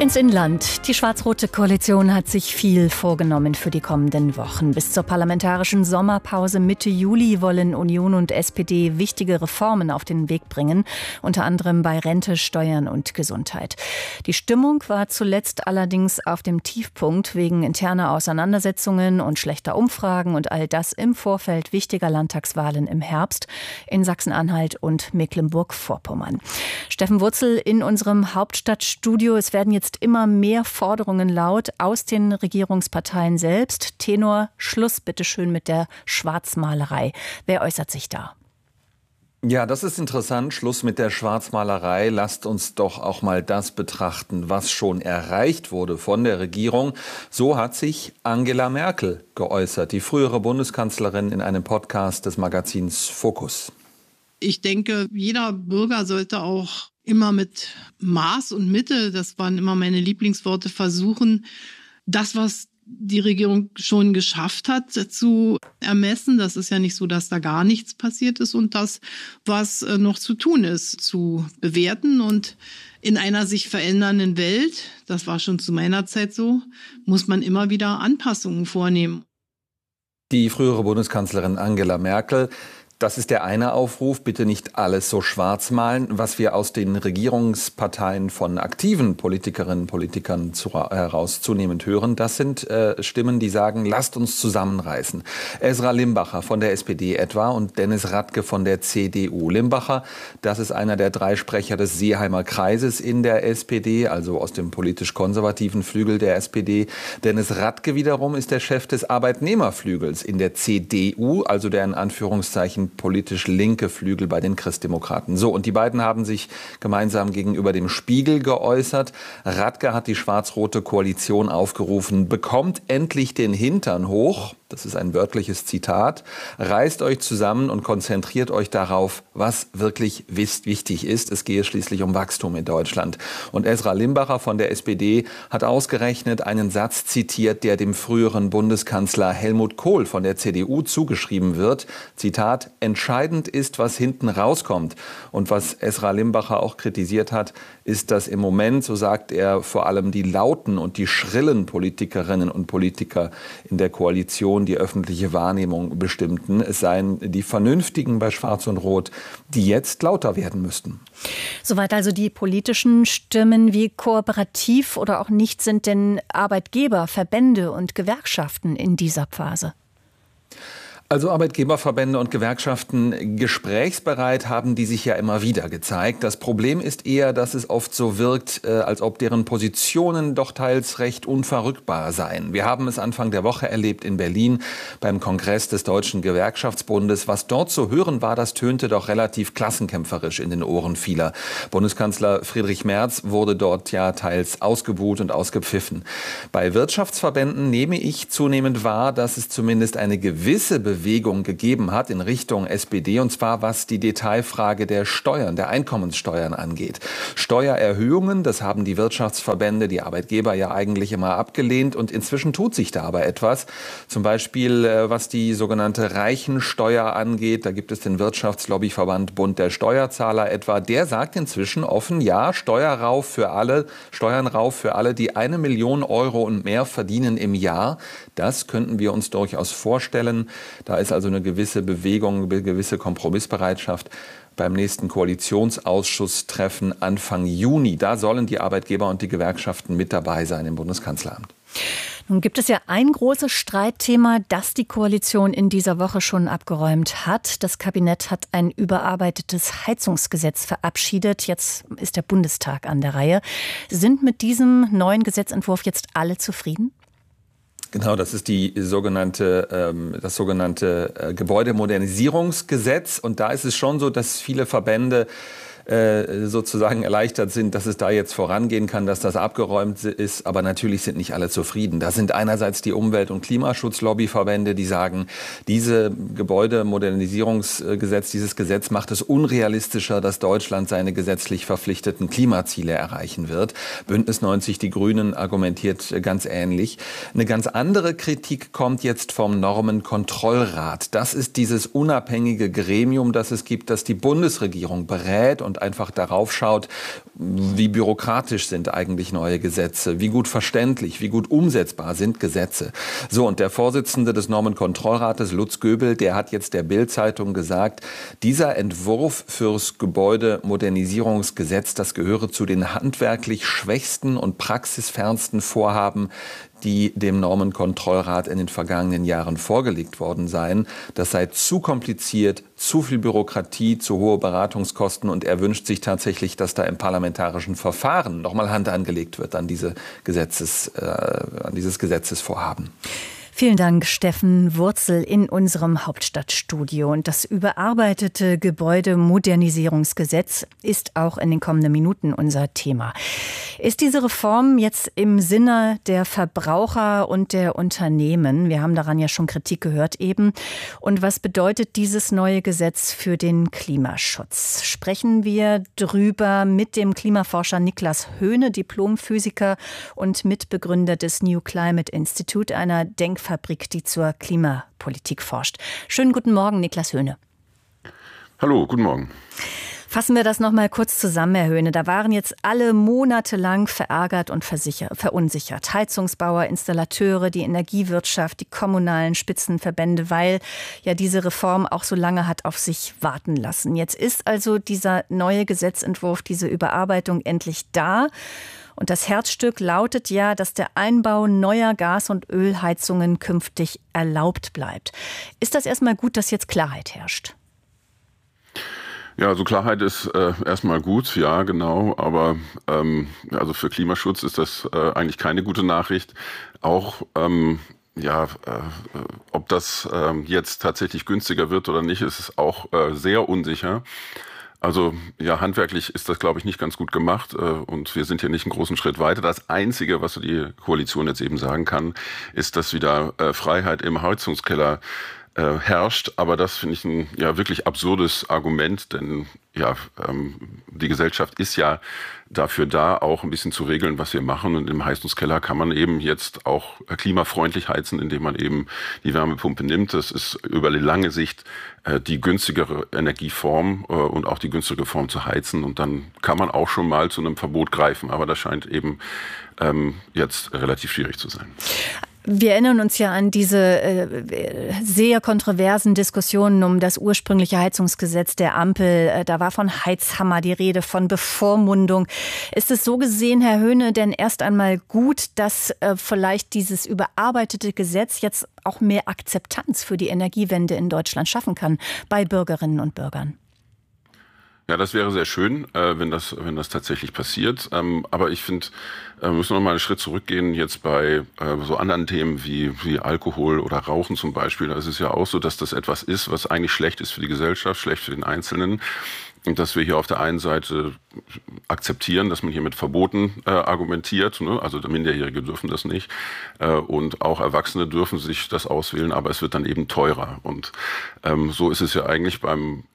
Ins Inland. Die schwarz-rote Koalition hat sich viel vorgenommen für die kommenden Wochen. Bis zur parlamentarischen Sommerpause Mitte Juli wollen Union und SPD wichtige Reformen auf den Weg bringen, unter anderem bei Rente, Steuern und Gesundheit. Die Stimmung war zuletzt allerdings auf dem Tiefpunkt wegen interner Auseinandersetzungen und schlechter Umfragen und all das im Vorfeld wichtiger Landtagswahlen im Herbst in Sachsen-Anhalt und Mecklenburg-Vorpommern. Steffen Wurzel in unserem Hauptstadtstudio. Es werden jetzt immer mehr Forderungen laut aus den Regierungsparteien selbst. Tenor, Schluss bitte schön mit der Schwarzmalerei. Wer äußert sich da? Ja, das ist interessant. Schluss mit der Schwarzmalerei. Lasst uns doch auch mal das betrachten, was schon erreicht wurde von der Regierung. So hat sich Angela Merkel geäußert, die frühere Bundeskanzlerin, in einem Podcast des Magazins Focus. Ich denke, jeder Bürger sollte auch immer mit Maß und Mitte, das waren immer meine Lieblingsworte, versuchen, das, was die Regierung schon geschafft hat, zu ermessen. Das ist ja nicht so, dass da gar nichts passiert ist, und das, was noch zu tun ist, zu bewerten. Und in einer sich verändernden Welt, das war schon zu meiner Zeit so, muss man immer wieder Anpassungen vornehmen. Die frühere Bundeskanzlerin Angela Merkel. Das ist der eine Aufruf, bitte nicht alles so schwarz malen. Was wir aus den Regierungsparteien von aktiven Politikerinnen und Politikern heraus zunehmend hören, das sind Stimmen, die sagen, lasst uns zusammenreißen. Esra Limbacher von der SPD etwa und Dennis Radke von der CDU. Limbacher, das ist einer der 3 Sprecher des Seeheimer Kreises in der SPD, also aus dem politisch-konservativen Flügel der SPD. Dennis Radke wiederum ist der Chef des Arbeitnehmerflügels in der CDU, also der in Anführungszeichen politisch linke Flügel bei den Christdemokraten. So, und die beiden haben sich gemeinsam gegenüber dem Spiegel geäußert. Radke hat die schwarz-rote Koalition aufgerufen, bekommt endlich den Hintern hoch. Das ist ein wörtliches Zitat. Reißt euch zusammen und konzentriert euch darauf, was wirklich wichtig ist. Es gehe schließlich um Wachstum in Deutschland. Und Esra Limbacher von der SPD hat ausgerechnet einen Satz zitiert, der dem früheren Bundeskanzler Helmut Kohl von der CDU zugeschrieben wird. Zitat, entscheidend ist, was hinten rauskommt. Und was Esra Limbacher auch kritisiert hat, ist, dass im Moment, so sagt er, vor allem die lauten und die schrillen Politikerinnen und Politiker in der Koalition die öffentliche Wahrnehmung bestimmten. Es seien die Vernünftigen bei Schwarz und Rot, die jetzt lauter werden müssten. Soweit also die politischen Stimmen. Wie kooperativ oder auch nicht sind denn Arbeitgeber, Verbände und Gewerkschaften in dieser Phase? Also Arbeitgeberverbände und Gewerkschaften gesprächsbereit haben die sich ja immer wieder gezeigt. Das Problem ist eher, dass es oft so wirkt, als ob deren Positionen doch teils recht unverrückbar seien. Wir haben es Anfang der Woche erlebt in Berlin beim Kongress des Deutschen Gewerkschaftsbundes. Was dort zu hören war, das tönte doch relativ klassenkämpferisch in den Ohren vieler. Bundeskanzler Friedrich Merz wurde dort ja teils ausgebuht und ausgepfiffen. Bei Wirtschaftsverbänden nehme ich zunehmend wahr, dass es zumindest eine gewisse Bewegung gegeben hat in Richtung SPD, und zwar was die Detailfrage der Steuern, der Einkommenssteuern angeht. Steuererhöhungen, das haben die Wirtschaftsverbände, die Arbeitgeber ja eigentlich immer abgelehnt, und inzwischen tut sich da aber etwas. Zum Beispiel was die sogenannte Reichensteuer angeht, da gibt es den Wirtschaftslobbyverband Bund der Steuerzahler etwa, der sagt inzwischen offen, ja, Steuern rauf für alle, die 1 Million Euro und mehr verdienen im Jahr. Das könnten wir uns durchaus vorstellen. Da ist also eine gewisse Bewegung, eine gewisse Kompromissbereitschaft beim nächsten Koalitionsausschusstreffen Anfang Juni. Da sollen die Arbeitgeber und die Gewerkschaften mit dabei sein im Bundeskanzleramt. Nun gibt es ja ein großes Streitthema, das die Koalition in dieser Woche schon abgeräumt hat. Das Kabinett hat ein überarbeitetes Heizungsgesetz verabschiedet. Jetzt ist der Bundestag an der Reihe. Sind mit diesem neuen Gesetzentwurf jetzt alle zufrieden? Genau, das ist das sogenannte Gebäudemodernisierungsgesetz. Und da ist es schon so, dass viele Verbände sozusagen erleichtert sind, dass es da jetzt vorangehen kann, dass das abgeräumt ist. Aber natürlich sind nicht alle zufrieden. Da sind einerseits die Umwelt- und Klimaschutzlobbyverbände, die sagen, dieses Gebäudemodernisierungsgesetz, dieses Gesetz macht es unrealistischer, dass Deutschland seine gesetzlich verpflichteten Klimaziele erreichen wird. Bündnis 90 Die Grünen argumentiert ganz ähnlich. Eine ganz andere Kritik kommt jetzt vom Normenkontrollrat. Das ist dieses unabhängige Gremium, das es gibt, das die Bundesregierung berät und und einfach darauf schaut, wie bürokratisch sind eigentlich neue Gesetze, wie gut verständlich, wie gut umsetzbar sind Gesetze. So, und der Vorsitzende des Normenkontrollrates, Lutz Göbel, der hat jetzt der Bild-Zeitung gesagt, dieser Entwurf fürs Gebäudemodernisierungsgesetz, das gehöre zu den handwerklich schwächsten und praxisfernsten Vorhaben, die dem Normenkontrollrat in den vergangenen Jahren vorgelegt worden seien. Das sei zu kompliziert, zu viel Bürokratie, zu hohe Beratungskosten und er wünscht sich tatsächlich, dass da im parlamentarischen Verfahren nochmal Hand angelegt wird an dieses Gesetzesvorhaben. Vielen Dank, Steffen Wurzel in unserem Hauptstadtstudio. Und das überarbeitete Gebäudemodernisierungsgesetz ist auch in den kommenden Minuten unser Thema. Ist diese Reform jetzt im Sinne der Verbraucher und der Unternehmen? Wir haben daran ja schon Kritik gehört eben. Und was bedeutet dieses neue Gesetz für den Klimaschutz? Sprechen wir drüber mit dem Klimaforscher Niklas Höhne, Diplomphysiker und Mitbegründer des New Climate Institute, einer Denkfabrik, die zur Klimapolitik forscht. Schönen guten Morgen, Niklas Höhne. Hallo, guten Morgen. Fassen wir das noch mal kurz zusammen, Herr Höhne. Da waren jetzt alle monatelang verärgert und verunsichert. Heizungsbauer, Installateure, die Energiewirtschaft, die kommunalen Spitzenverbände, weil ja diese Reform auch so lange hat auf sich warten lassen. Jetzt ist also dieser neue Gesetzentwurf, diese Überarbeitung endlich da. Und das Herzstück lautet ja, dass der Einbau neuer Gas- und Ölheizungen künftig erlaubt bleibt. Ist das erstmal gut, dass jetzt Klarheit herrscht? Ja, also Klarheit ist erstmal gut, ja, genau. Aber also für Klimaschutz ist das eigentlich keine gute Nachricht. Auch ob das jetzt tatsächlich günstiger wird oder nicht, ist es auch sehr unsicher. Also ja, handwerklich ist das, glaube ich, nicht ganz gut gemacht und wir sind hier nicht einen großen Schritt weiter. Das Einzige, was die Koalition jetzt eben sagen kann, ist, dass wieder Freiheit im Heizungskeller herrscht. Aber das finde ich ein wirklich absurdes Argument, denn die Gesellschaft ist ja dafür da, auch ein bisschen zu regeln, was wir machen. Und im Heizungskeller kann man eben jetzt auch klimafreundlich heizen, indem man eben die Wärmepumpe nimmt. Das ist über die lange Sicht die günstigere Energieform und auch die günstigere Form zu heizen. Und dann kann man auch schon mal zu einem Verbot greifen. Aber das scheint eben jetzt relativ schwierig zu sein. Wir erinnern uns ja an diese sehr kontroversen Diskussionen um das ursprüngliche Heizungsgesetz der Ampel. Da war von Heizhammer die Rede, von Bevormundung. Ist es so gesehen, Herr Höhne, denn erst einmal gut, dass vielleicht dieses überarbeitete Gesetz jetzt auch mehr Akzeptanz für die Energiewende in Deutschland schaffen kann bei Bürgerinnen und Bürgern? Ja, das wäre sehr schön, wenn das tatsächlich passiert. Aber ich finde, wir müssen noch mal einen Schritt zurückgehen jetzt bei so anderen Themen wie Alkohol oder Rauchen zum Beispiel. Da ist es ja auch so, dass das etwas ist, was eigentlich schlecht ist für die Gesellschaft, schlecht für den Einzelnen. Und dass wir hier auf der einen Seite akzeptieren, dass man hier mit Verboten argumentiert, ne? Also Minderjährige dürfen das nicht und auch Erwachsene dürfen sich das auswählen, aber es wird dann eben teurer. Und so ist es ja eigentlich beim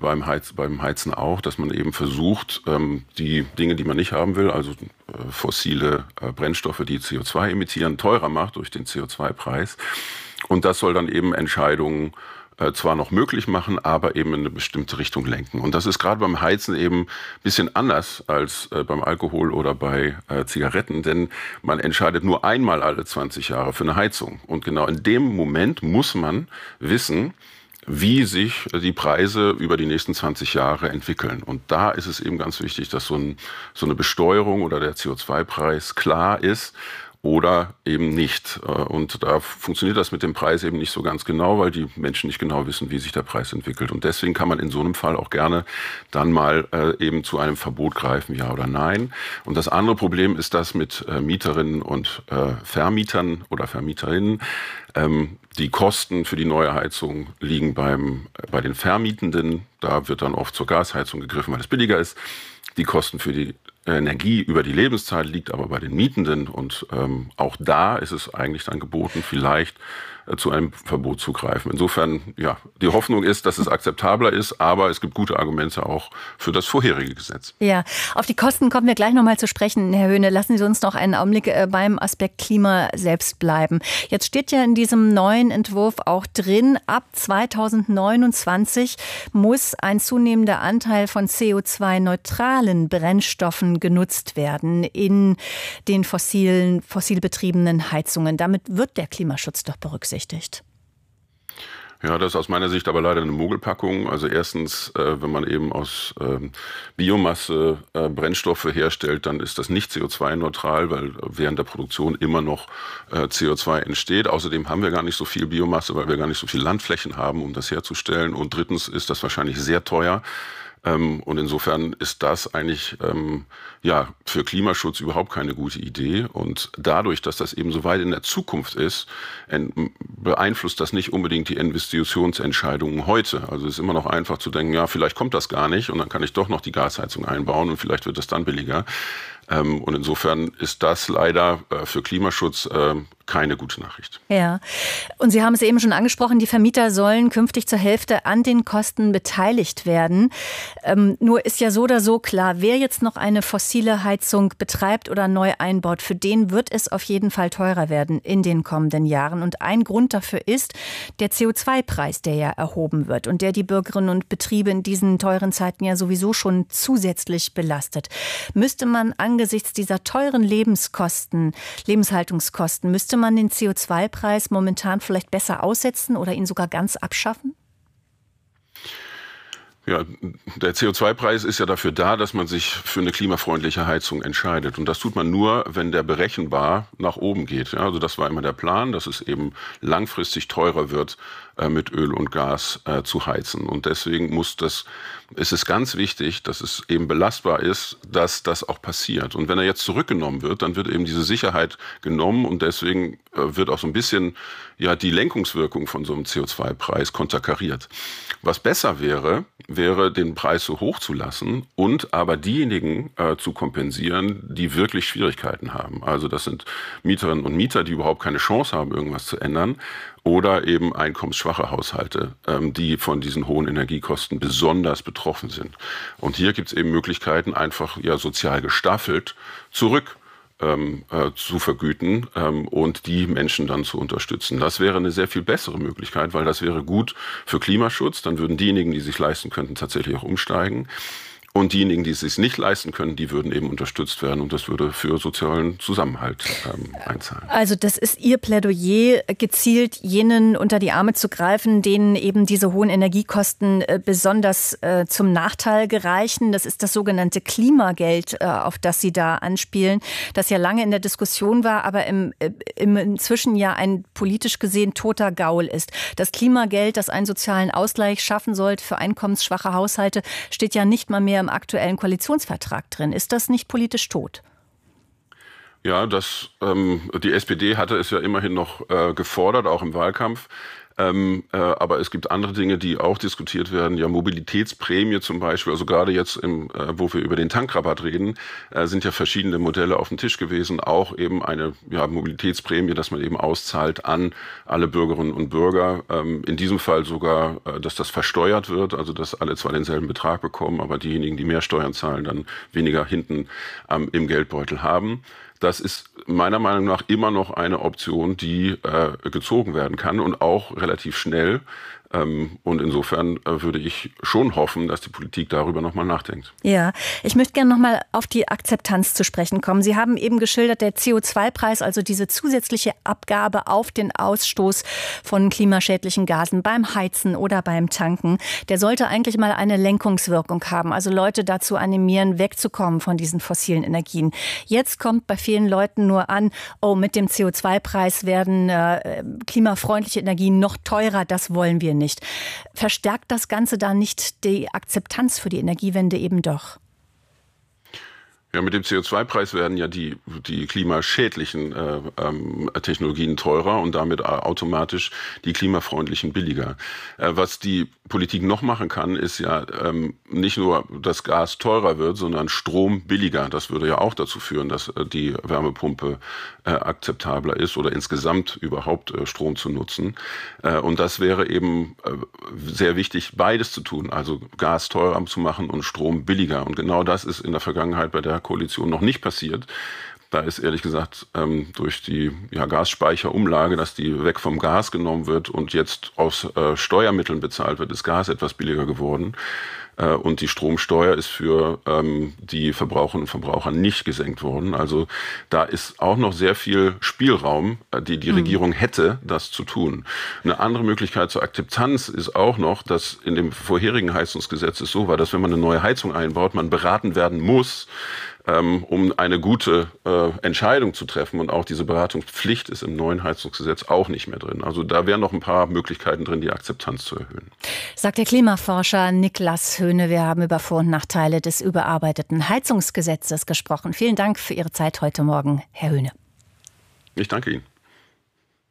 Heizen auch, dass man eben versucht, die Dinge, die man nicht haben will, also fossile Brennstoffe, die CO2 emittieren, teurer macht durch den CO2-Preis. Und das soll dann eben Entscheidungen zwar noch möglich machen, aber eben in eine bestimmte Richtung lenken. Und das ist gerade beim Heizen eben ein bisschen anders als beim Alkohol oder bei Zigaretten, denn man entscheidet nur einmal alle 20 Jahre für eine Heizung. Und genau in dem Moment muss man wissen, wie sich die Preise über die nächsten 20 Jahre entwickeln. Und da ist es eben ganz wichtig, dass so eine Besteuerung oder der CO2-Preis klar ist oder eben nicht. Und da funktioniert das mit dem Preis eben nicht so ganz genau, weil die Menschen nicht genau wissen, wie sich der Preis entwickelt. Und deswegen kann man in so einem Fall auch gerne dann mal eben zu einem Verbot greifen, ja oder nein. Und das andere Problem ist das mit Mieterinnen und Vermietern oder Vermieterinnen. Die Kosten für die neue Heizung liegen bei den Vermietenden. Da wird dann oft zur Gasheizung gegriffen, weil es billiger ist. Die Kosten für die Energie über die Lebenszeit liegt aber bei den Mietenden und auch da ist es eigentlich dann geboten, vielleicht zu einem Verbot zu greifen. Insofern, ja, die Hoffnung ist, dass es akzeptabler ist, aber es gibt gute Argumente auch für das vorherige Gesetz. Ja, auf die Kosten kommen wir gleich nochmal zu sprechen, Herr Höhne. Lassen Sie uns noch einen Augenblick beim Aspekt Klima selbst bleiben. Jetzt steht ja in diesem neuen Entwurf auch drin, ab 2029 muss ein zunehmender Anteil von CO2-neutralen Brennstoffen genutzt werden in den fossil betriebenen Heizungen. Damit wird der Klimaschutz doch berücksichtigt. Ja, das ist aus meiner Sicht aber leider eine Mogelpackung. Also erstens, wenn man eben aus Biomasse Brennstoffe herstellt, dann ist das nicht CO2-neutral, weil während der Produktion immer noch CO2 entsteht. Außerdem haben wir gar nicht so viel Biomasse, weil wir gar nicht so viel Landflächen haben, um das herzustellen. Und drittens ist das wahrscheinlich sehr teuer. Und insofern ist das eigentlich für Klimaschutz überhaupt keine gute Idee. Und dadurch, dass das eben so weit in der Zukunft ist, beeinflusst das nicht unbedingt die Investitionsentscheidungen heute. Also es ist immer noch einfach zu denken, ja, vielleicht kommt das gar nicht und dann kann ich doch noch die Gasheizung einbauen und vielleicht wird das dann billiger. Und insofern ist das leider für Klimaschutz keine gute Nachricht. Ja, und Sie haben es eben schon angesprochen, die Vermieter sollen künftig zur Hälfte an den Kosten beteiligt werden. Nur ist ja so oder so klar, wer jetzt noch eine fossile Heizung betreibt oder neu einbaut, für den wird es auf jeden Fall teurer werden in den kommenden Jahren. Und ein Grund dafür ist der CO2-Preis, der ja erhoben wird und der die Bürgerinnen und Betriebe in diesen teuren Zeiten ja sowieso schon zusätzlich belastet. Müsste man angesichts dieser teuren Lebenshaltungskosten, müsste man den CO2-Preis momentan vielleicht besser aussetzen oder ihn sogar ganz abschaffen? Ja, der CO2-Preis ist ja dafür da, dass man sich für eine klimafreundliche Heizung entscheidet. Und das tut man nur, wenn der berechenbar nach oben geht. Ja, also das war immer der Plan, dass es eben langfristig teurer wird, mit Öl und Gas zu heizen. Und deswegen ist es ganz wichtig, dass es eben belastbar ist, dass das auch passiert. Und wenn er jetzt zurückgenommen wird, dann wird eben diese Sicherheit genommen und deswegen wird auch so ein bisschen die Lenkungswirkung von so einem CO2-Preis konterkariert. Was besser wäre, den Preis so hoch zu lassen und aber diejenigen zu kompensieren, die wirklich Schwierigkeiten haben. Also das sind Mieterinnen und Mieter, die überhaupt keine Chance haben, irgendwas zu ändern. Oder eben einkommensschwache Haushalte, die von diesen hohen Energiekosten besonders betroffen sind. Und hier gibt es eben Möglichkeiten, einfach sozial gestaffelt zu vergüten und die Menschen dann zu unterstützen. Das wäre eine sehr viel bessere Möglichkeit, weil das wäre gut für Klimaschutz. Dann würden diejenigen, die sich leisten könnten, tatsächlich auch umsteigen. Und diejenigen, die es sich nicht leisten können, die würden eben unterstützt werden und das würde für sozialen Zusammenhalt einzahlen. Also das ist Ihr Plädoyer, gezielt jenen unter die Arme zu greifen, denen eben diese hohen Energiekosten besonders zum Nachteil gereichen. Das ist das sogenannte Klimageld, auf das Sie da anspielen, das ja lange in der Diskussion war, aber inzwischen ja ein politisch gesehen toter Gaul ist. Das Klimageld, das einen sozialen Ausgleich schaffen sollte für einkommensschwache Haushalte, steht ja nicht mal mehr im aktuellen Koalitionsvertrag drin. Ist das nicht politisch tot? Ja, die SPD hatte es ja immerhin noch gefordert, auch im Wahlkampf. Aber es gibt andere Dinge, die auch diskutiert werden. Ja, Mobilitätsprämie zum Beispiel. Also gerade jetzt, wo wir über den Tankrabatt reden, sind ja verschiedene Modelle auf dem Tisch gewesen. Auch eben eine Mobilitätsprämie, dass man eben auszahlt an alle Bürgerinnen und Bürger. In diesem Fall sogar, dass das versteuert wird. Also dass alle zwar denselben Betrag bekommen, aber diejenigen, die mehr Steuern zahlen, dann weniger hinten im Geldbeutel haben. Das ist meiner Meinung nach immer noch eine Option, die gezogen werden kann und auch relativ schnell. Und insofern würde ich schon hoffen, dass die Politik darüber nochmal nachdenkt. Ja, ich möchte gerne nochmal auf die Akzeptanz zu sprechen kommen. Sie haben eben geschildert, der CO2-Preis, also diese zusätzliche Abgabe auf den Ausstoß von klimaschädlichen Gasen beim Heizen oder beim Tanken, der sollte eigentlich mal eine Lenkungswirkung haben, also Leute dazu animieren, wegzukommen von diesen fossilen Energien. Jetzt kommt bei vielen Leuten nur an, mit dem CO2-Preis werden klimafreundliche Energien noch teurer, das wollen wir nicht. Verstärkt das Ganze da nicht die Akzeptanz für die Energiewende eben doch? Ja, mit dem CO2-Preis werden ja die klimaschädlichen Technologien teurer und damit automatisch die klimafreundlichen billiger. Was die Politik noch machen kann, ist ja nicht nur, dass Gas teurer wird, sondern Strom billiger. Das würde ja auch dazu führen, dass die Wärmepumpe akzeptabler ist oder insgesamt überhaupt Strom zu nutzen. Und das wäre eben sehr wichtig, beides zu tun, also Gas teurer zu machen und Strom billiger. Und genau das ist in der Vergangenheit bei der Koalition noch nicht passiert. Da ist ehrlich gesagt durch die Gasspeicherumlage, dass die weg vom Gas genommen wird und jetzt aus Steuermitteln bezahlt wird, ist Gas etwas billiger geworden. Und die Stromsteuer ist für die Verbraucherinnen und Verbraucher nicht gesenkt worden. Also da ist auch noch sehr viel Spielraum, die Regierung hätte, das zu tun. Eine andere Möglichkeit zur Akzeptanz ist auch noch, dass in dem vorherigen Heizungsgesetz es so war, dass wenn man eine neue Heizung einbaut, man beraten werden muss, um eine gute Entscheidung zu treffen. Und auch diese Beratungspflicht ist im neuen Heizungsgesetz auch nicht mehr drin. Also da wären noch ein paar Möglichkeiten drin, die Akzeptanz zu erhöhen. Sagt der Klimaforscher Niklas Höhne. Wir haben über Vor- und Nachteile des überarbeiteten Heizungsgesetzes gesprochen. Vielen Dank für Ihre Zeit heute Morgen, Herr Höhne. Ich danke Ihnen.